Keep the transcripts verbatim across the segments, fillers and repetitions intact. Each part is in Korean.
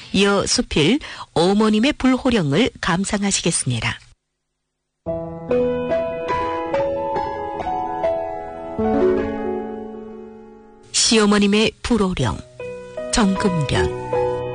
이어 수필 어머님의 불호령을 감상하시겠습니다. 시어머님의 불호령, 정금변.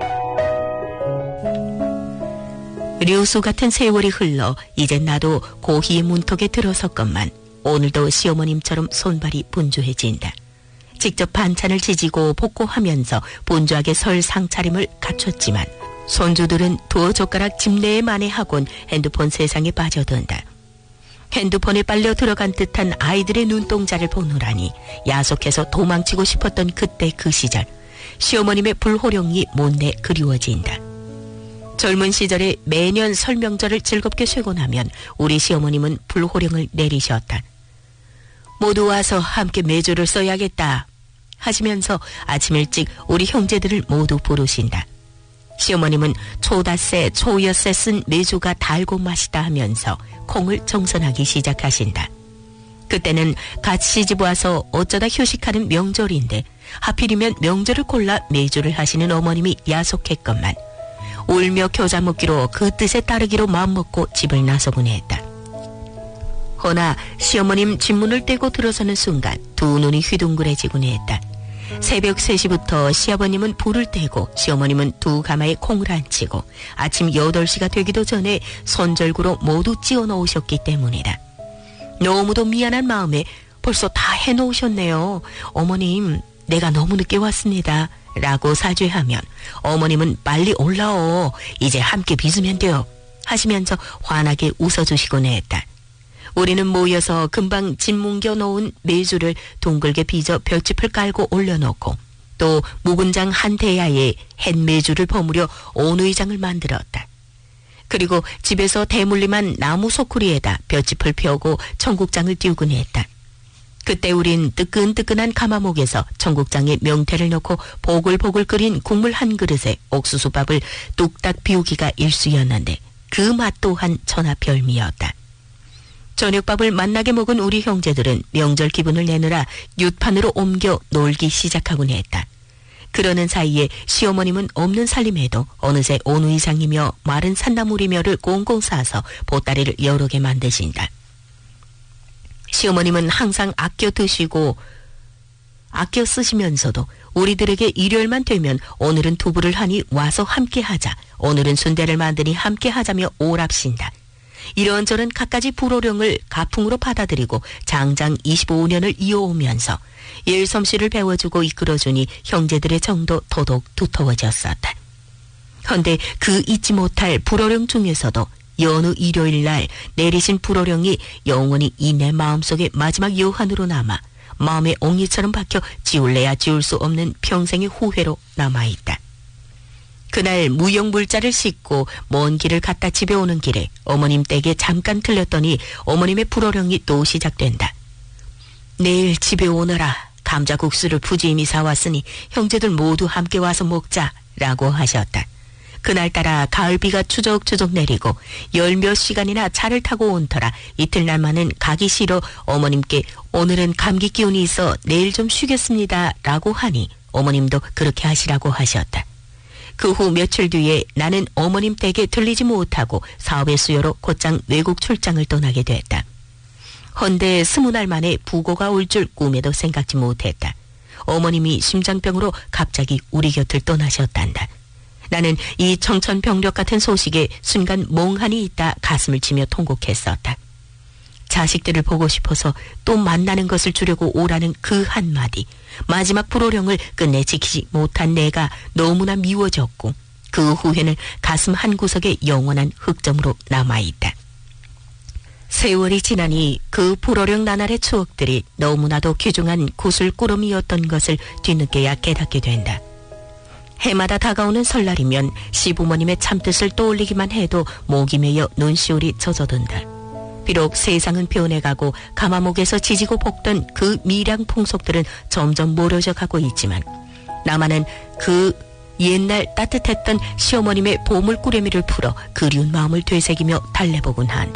류수 같은 세월이 흘러 이젠 나도 고희의 문턱에 들어섰건만 오늘도 시어머님처럼 손발이 분주해진다. 직접 반찬을 지지고 볶고하면서 분주하게 설 상차림을 갖췄지만 손주들은 두어 젓가락 집내에 만회하곤 핸드폰 세상에 빠져든다. 핸드폰에 빨려 들어간 듯한 아이들의 눈동자를 보느라니 야속해서 도망치고 싶었던 그때 그 시절, 시어머님의 불호령이 못내 그리워진다. 젊은 시절에 매년 설명절을 즐겁게 쉬고 나면 우리 시어머님은 불호령을 내리셨다. 모두 와서 함께 메주를 써야겠다 하시면서 아침 일찍 우리 형제들을 모두 부르신다. 시어머님은 초닷새, 초엿새 쓴 메주가 달고 맛있다 하면서 콩을 정선하기 시작하신다. 그때는 갓 시집 와서 어쩌다 휴식하는 명절인데 하필이면 명절을 골라 메주를 하시는 어머님이 야속했건만 울며 겨자 먹기로 그 뜻에 따르기로 마음먹고 집을 나서곤 했다. 허나 시어머님 집문을 떼고 들어서는 순간 두 눈이 휘둥그레지곤 했다. 새벽 세 시부터 시아버님은 불을 떼고 시어머님은 두 가마에 콩을 안치고 아침 여덟 시가 되기도 전에 손절구로 모두 찌워 놓으셨기 때문이다. 너무도 미안한 마음에 벌써 다 해놓으셨네요. 어머님, 내가 너무 늦게 왔습니다. 라고 사죄하면 어머님은 빨리 올라오. 이제 함께 빚으면 돼요. 하시면서 환하게 웃어주시곤 했다. 우리는 모여서 금방 짐 뭉겨 놓은 메주를 둥글게 빚어 볏짚을 깔고 올려놓고 또 묵은장 한 대야에 햇메주를 버무려 온의장을 만들었다. 그리고 집에서 대물림한 나무 소쿠리에다 볏짚을 펴고 청국장을 띄우곤 했다. 그때 우린 뜨끈뜨끈한 가마목에서 청국장에 명태를 넣고 보글보글 끓인 국물 한 그릇에 옥수수밥을 뚝딱 비우기가 일쑤였는데 그 맛 또한 천하별미였다. 저녁밥을 맛나게 먹은 우리 형제들은 명절 기분을 내느라 윷판으로 옮겨 놀기 시작하곤 했다. 그러는 사이에 시어머님은 없는 살림에도 어느새 온의장이며 마른 산나물이며를 꽁꽁 싸서 보따리를 여러 개 만드신다. 시어머님은 항상 아껴 드시고 아껴 쓰시면서도 우리들에게 일요일만 되면 오늘은 두부를 하니 와서 함께 하자, 오늘은 순대를 만드니 함께 하자며 오랍신다. 이런저런 갖가지 불호령을 가풍으로 받아들이고 장장 이십오 년을 이어오면서 일솜씨를 배워주고 이끌어주니 형제들의 정도 더더욱 두터워졌었다. 헌데 그 잊지 못할 불호령 중에서도 여느 일요일날 내리신 불호령이 영원히 이 내 마음속의 마지막 여한으로 남아 마음의 옹이처럼 박혀 지울래야 지울 수 없는 평생의 후회로 남아있다. 그날 무용물자를 싣고 먼 길을 갔다 집에 오는 길에 어머님 댁에 잠깐 들렸더니 어머님의 불호령이 또 시작된다. 내일 집에 오너라. 감자국수를 푸짐히 사왔으니 형제들 모두 함께 와서 먹자 라고 하셨다. 그날따라 가을비가 추적추적 내리고 열 몇 시간이나 차를 타고 온 터라 이틀날만은 가기 싫어 어머님께 오늘은 감기 기운이 있어 내일 좀 쉬겠습니다 라고 하니 어머님도 그렇게 하시라고 하셨다. 그 후 며칠 뒤에 나는 어머님 댁에 들리지 못하고 사업의 수요로 곧장 외국 출장을 떠나게 됐다. 헌데 스무 날 만에 부고가 올 줄 꿈에도 생각지 못했다. 어머님이 심장병으로 갑자기 우리 곁을 떠나셨단다. 나는 이 청천벽력 같은 소식에 순간 멍하니 있다 가슴을 치며 통곡했었다. 자식들을 보고 싶어서 또 만나는 것을 주려고 오라는 그 한마디, 마지막 불호령을 끝내 지키지 못한 내가 너무나 미워졌고 그 후회는 가슴 한구석에 영원한 흑점으로 남아있다. 세월이 지나니 그 불호령 나날의 추억들이 너무나도 귀중한 구슬꾸러미였던 것을 뒤늦게야 깨닫게 된다. 해마다 다가오는 설날이면 시부모님의 참뜻을 떠올리기만 해도 목이 메여 눈시울이 젖어든다. 비록 세상은 변해가고 가마목에서 지지고 볶던 그 미량 풍속들은 점점 모려져 가고 있지만 나만은 그 옛날 따뜻했던 시어머님의 보물꾸러미를 풀어 그리운 마음을 되새기며 달래보곤 한다.